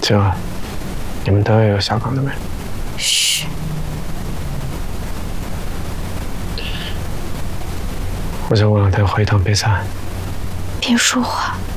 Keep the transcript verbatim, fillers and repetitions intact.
静儿，你们单位有下岗的没？ 嘘。 我想过两天回一趟北山。 别说话。